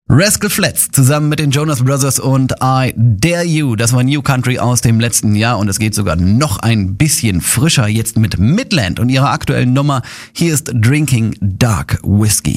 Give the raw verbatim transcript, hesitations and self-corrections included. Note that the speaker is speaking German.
Rascal Flatts zusammen mit den Jonas Brothers und I Dare You. Das war New Country aus dem letzten Jahr und es geht sogar noch ein bisschen frischer jetzt mit Midland und ihrer aktuellen Nummer. Hier ist Drinking Dark Whiskey.